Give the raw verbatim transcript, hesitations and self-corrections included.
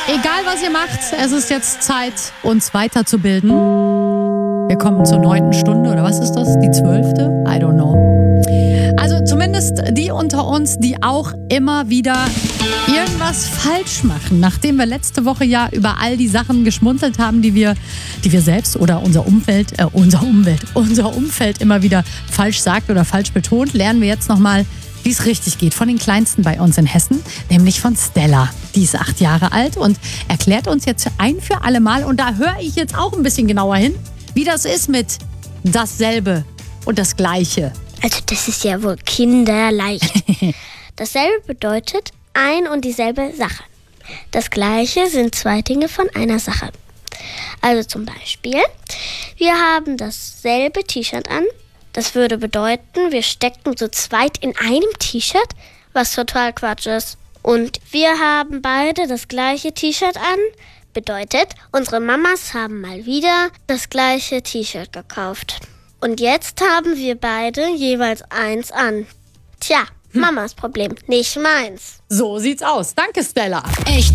Egal, was ihr macht, es ist jetzt Zeit, uns weiterzubilden. Wir kommen zur neunten Stunde, oder was ist das? Die zwölfte? I don't know. Also zumindest die unter uns, die auch immer wieder irgendwas falsch machen. Nachdem wir letzte Woche ja über all die Sachen geschmunzelt haben, die wir, die wir selbst oder unser Umfeld, äh, unser Umwelt, unser Umfeld immer wieder falsch sagt oder falsch betont, lernen wir jetzt nochmal, wie es richtig geht, von den Kleinsten bei uns in Hessen, nämlich von Stella. Die ist acht Jahre alt und erklärt uns jetzt ein für alle Mal, und da höre ich jetzt auch ein bisschen genauer hin, wie das ist mit dasselbe und das Gleiche. Also das ist ja wohl kinderleicht. Dasselbe bedeutet ein und dieselbe Sache. Das Gleiche sind zwei Dinge von einer Sache. Also zum Beispiel, wir haben dasselbe T-Shirt an. Das würde bedeuten, wir stecken zu zweit in einem T-Shirt, was total Quatsch ist. Und wir haben beide das gleiche T-Shirt an. Bedeutet, unsere Mamas haben mal wieder das gleiche T-Shirt gekauft. Und jetzt haben wir beide jeweils eins an. Tja, Mamas Problem, nicht meins. So sieht's aus. Danke, Stella. Echt